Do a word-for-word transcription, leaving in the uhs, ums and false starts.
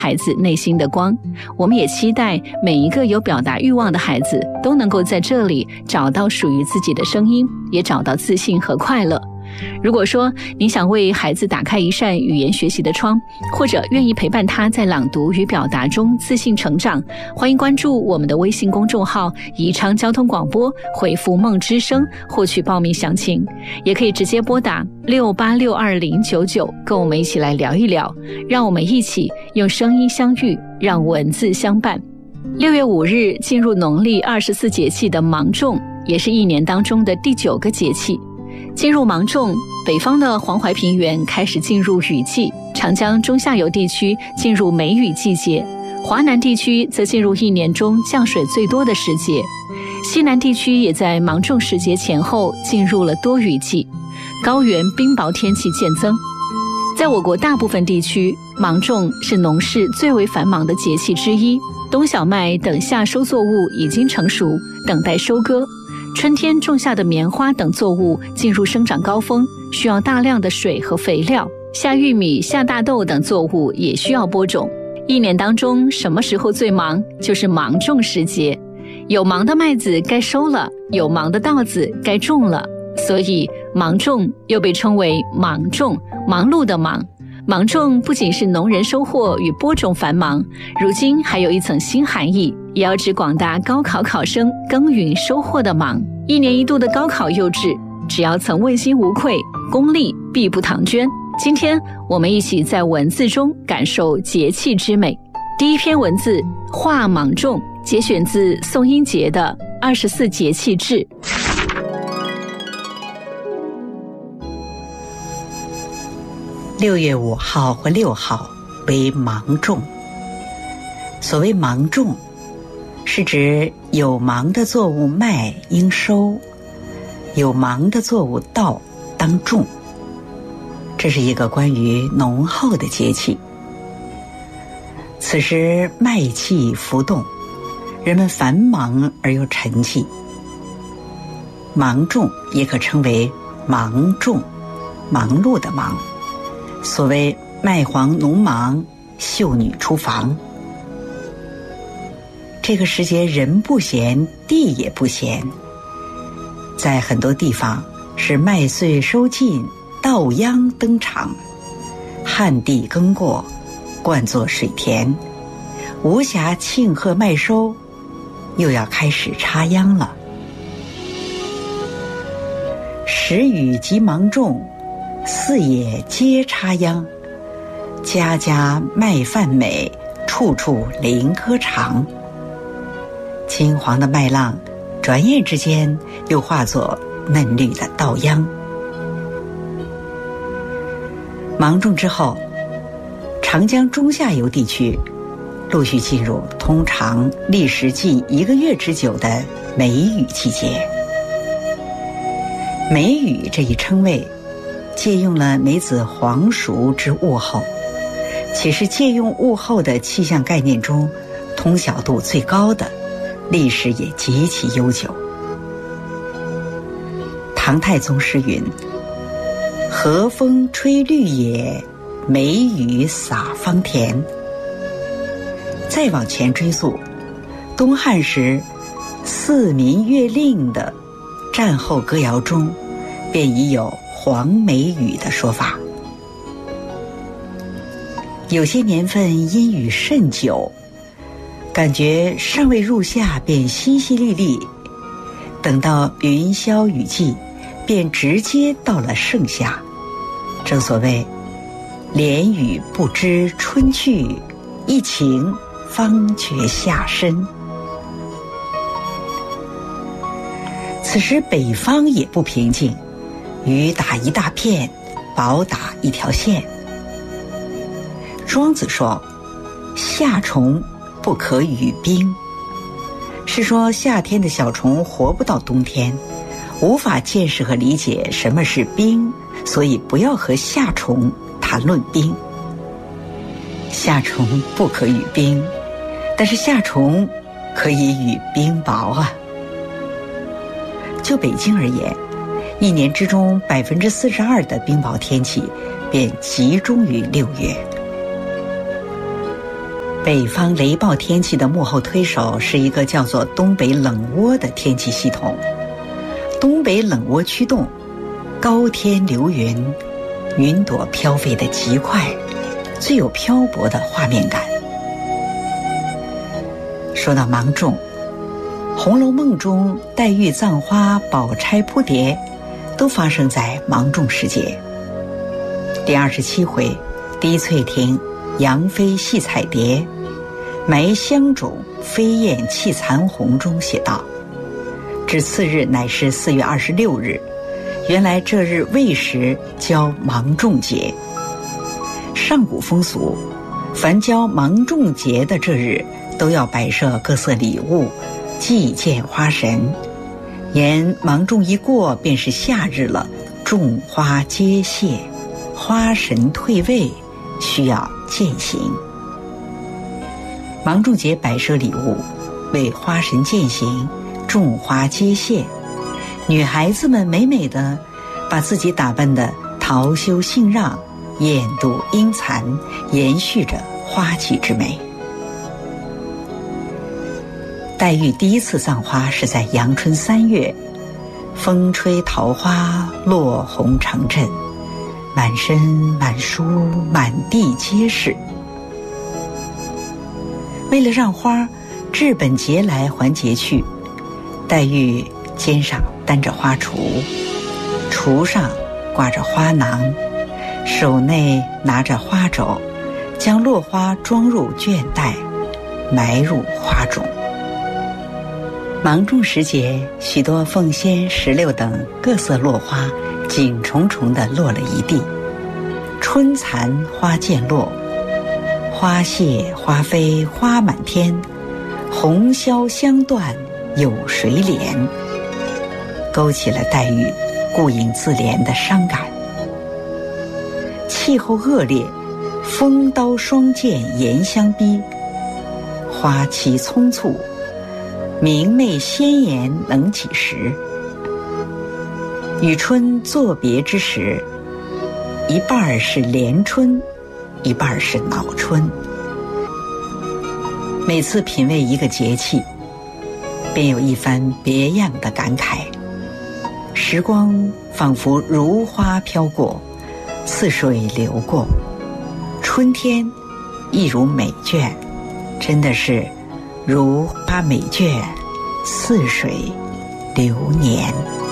孩子内心的光。我们也期待每一个有表达欲望的孩子都能够在这里找到属于自己的声音，也找到自信和快乐。如果说你想为孩子打开一扇语言学习的窗，或者愿意陪伴他在朗读与表达中自信成长，欢迎关注我们的微信公众号宜昌交通广播，回复梦之声获取报名详情，也可以直接拨打六八六二零九九跟我们一起来聊一聊，让我们一起用声音相遇，让文字相伴。六月五日进入农历二十四节气的芒种，也是一年当中的第九个节气。进入芒种，北方的黄淮平原开始进入雨季，长江中下游地区进入梅雨季节，华南地区则进入一年中降水最多的时节，西南地区也在芒种时节前后进入了多雨季，高原冰雹天气渐增。在我国大部分地区，芒种是农事最为繁忙的节气之一，冬小麦等夏收作物已经成熟，等待收割。春天种下的棉花等作物进入生长高峰，需要大量的水和肥料。夏玉米、夏大豆等作物也需要播种。一年当中什么时候最忙？就是芒种时节。有忙的麦子该收了，有忙的稻子该种了，所以芒种又被称为芒种，忙碌的忙。芒种不仅是农人收获与播种繁忙，如今还有一层新含义，也要指广大高考考生耕耘收获的忙。一年一度的高考幼稚，只要曾问心无愧，功利必不唐捐。今天我们一起在文字中感受节气之美。第一篇文字《画芒种》，节选自宋英杰的《二十四节气志》。 六月五号或六号为芒种。所谓芒种，是指有芒的作物麦应收，有芒的作物稻当种。这是一个关于农后的节气。此时麦气浮动，人们繁忙而又沉寂。芒种也可称为忙种，忙碌的忙。所谓麦黄农忙，秀女出房。这个时节人不闲，地也不闲。在很多地方是麦穗收尽，稻秧登场，旱地耕过，灌作水田，无暇庆贺麦收，又要开始插秧了。时雨即芒种，四野皆插秧，家家麦饭美，处处菱歌长。金黄的麦浪转眼之间又化作嫩绿的稻秧。芒种之后，长江中下游地区陆续进入通常历时近一个月之久的梅雨季节。梅雨这一称谓借用了梅子黄熟之物候，且是借用物候的气象概念中通晓度最高的，历史也极其悠久。唐太宗诗云：和风吹绿野，梅雨洒芳田。再往前追溯，东汉时四民乐令的战后歌谣中便已有黄梅雨的说法。有些年份阴雨甚久，感觉尚未入夏便淅淅沥沥，等到云消雨霁，便直接到了盛夏。正所谓连雨不知春去，一晴方觉夏深。此时北方也不平静，雨打一大片，雹打一条线。庄子说：夏虫不可语冰，是说夏天的小虫活不到冬天，无法见识和理解什么是冰，所以不要和夏虫谈论冰。夏虫不可语冰，但是夏虫可以语冰雹啊。就北京而言，一年之中百分之四十二的冰雹天气便集中于六月。 北方雷暴天气的幕后推手是一个叫做东北冷涡的天气系统。东北冷涡驱动，高天流云，云朵飘飞得极快，最有漂泊的画面感。说到芒种，《红楼梦》中黛玉葬花、宝钗扑蝶都发生在芒种时节。第二十七回，滴翠亭杨妃戏彩蝶，埋香种飞燕泣残红中写道：至次日乃是四月二十六日，原来这日未时交芒种节。上古风俗，凡交芒种节的这日，都要摆设各色礼物，祭见花神。言芒种一过，便是夏日了，种花皆谢，花神退位，需要践行。芒种节摆设礼物，为花神践行，种花皆谢。女孩子们美美的把自己打扮得桃羞杏让，艳妒英残，延续着花季之美。黛玉第一次葬花是在阳春三月，风吹桃花落红成阵，满身满书满地皆是。为了让花治本节来还节去，黛玉肩上担着花锄，锄上挂着花囊，手内拿着花帚，将落花装入绢袋，埋入花种。芒种时节，许多凤仙、石榴等各色落花紧重重地落了一地，春残花渐落，花谢花飞花满天，红消香断有谁怜，勾起了黛玉顾影自怜的伤感。气候恶劣，风刀霜剑严相逼，花期匆促，明媚鲜艳能几时？与春作别之时，一半是怜春，一半是恼春。每次品味一个节气，便有一番别样的感慨。时光仿佛如花飘过，似水流过，春天亦如美眷，真的是如花美眷，似水流年。